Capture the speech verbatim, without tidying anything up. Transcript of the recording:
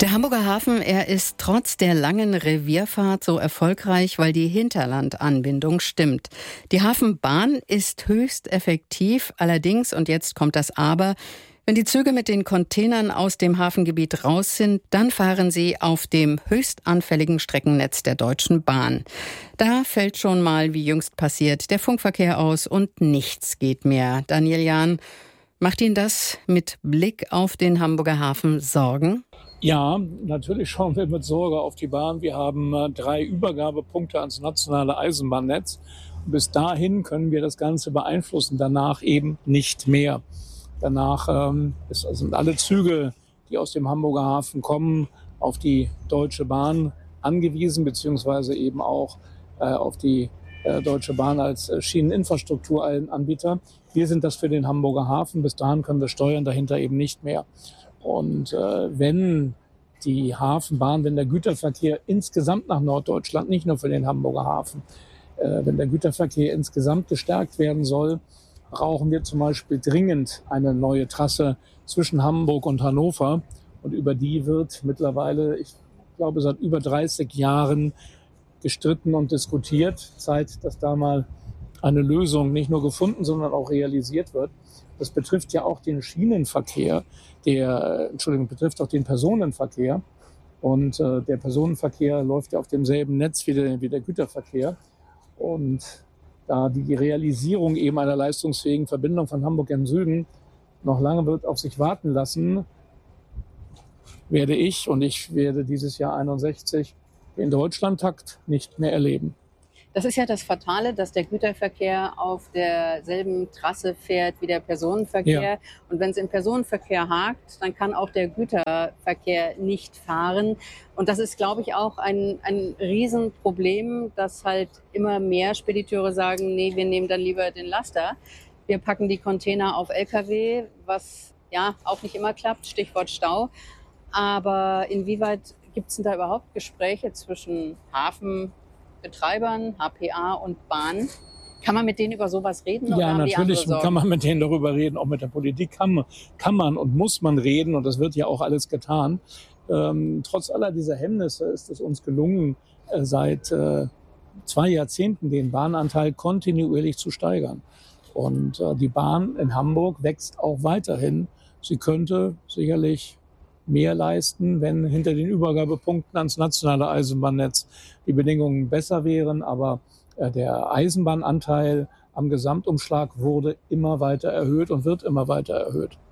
Der Hamburger Hafen, er ist trotz der langen Revierfahrt so erfolgreich, weil die Hinterlandanbindung stimmt. Die Hafenbahn ist höchst effektiv, allerdings, und jetzt kommt das Aber, wenn die Züge mit den Containern aus dem Hafengebiet raus sind, dann fahren sie auf dem höchst anfälligen Streckennetz der Deutschen Bahn. Da fällt schon mal, wie jüngst passiert, der Funkverkehr aus und nichts geht mehr. Daniel Jahn, macht Ihnen das mit Blick auf den Hamburger Hafen Sorgen? Ja, natürlich schauen wir mit Sorge auf die Bahn. Wir haben äh, drei Übergabepunkte ans nationale Eisenbahnnetz. Bis dahin können wir das Ganze beeinflussen, danach eben nicht mehr. Danach ähm, ist, sind alle Züge, die aus dem Hamburger Hafen kommen, auf die Deutsche Bahn angewiesen, beziehungsweise eben auch äh, auf die äh, Deutsche Bahn als äh, Schieneninfrastrukturanbieter. Wir sind das für den Hamburger Hafen. Bis dahin können wir steuern, dahinter eben nicht mehr. Und äh, wenn die Hafenbahn, wenn der Güterverkehr insgesamt nach Norddeutschland, nicht nur für den Hamburger Hafen, äh, wenn der Güterverkehr insgesamt gestärkt werden soll, brauchen wir zum Beispiel dringend eine neue Trasse zwischen Hamburg und Hannover. Und über die wird mittlerweile, ich glaube, seit über dreißig Jahren gestritten und diskutiert. Zeit, dass da mal eine Lösung nicht nur gefunden, sondern auch realisiert wird. Das betrifft ja auch den Schienenverkehr, der, Entschuldigung, betrifft auch den Personenverkehr. Und äh, der Personenverkehr läuft ja auf demselben Netz wie der, wie der Güterverkehr. Und da die Realisierung eben einer leistungsfähigen Verbindung von Hamburg im Süden noch lange wird auf sich warten lassen, werde ich, und ich werde dieses Jahr einundsechzig, den Deutschlandtakt nicht mehr erleben. Das ist ja das Fatale, dass der Güterverkehr auf derselben Trasse fährt wie der Personenverkehr. Ja. Und wenn es im Personenverkehr hakt, dann kann auch der Güterverkehr nicht fahren. Und das ist, glaube ich, auch ein, ein Riesenproblem, dass halt immer mehr Spediteure sagen, nee, wir nehmen dann lieber den Laster. Wir packen die Container auf L K W, was ja auch nicht immer klappt, Stichwort Stau. Aber inwieweit gibt es denn da überhaupt Gespräche zwischen Hafen, Betreibern, H P A und Bahn? Kann man mit denen über sowas reden? Ja, oder natürlich kann man mit denen darüber reden. Auch mit der Politik kann man, kann man und muss man reden. Und das wird ja auch alles getan. Ähm, trotz aller dieser Hemmnisse ist es uns gelungen, äh, seit äh, zwei Jahrzehnten den Bahnanteil kontinuierlich zu steigern. Und äh, die Bahn in Hamburg wächst auch weiterhin. Sie könnte sicherlich mehr leisten, wenn hinter den Übergabepunkten ans nationale Eisenbahnnetz die Bedingungen besser wären. Aber äh, der Eisenbahnanteil am Gesamtumschlag wurde immer weiter erhöht und wird immer weiter erhöht.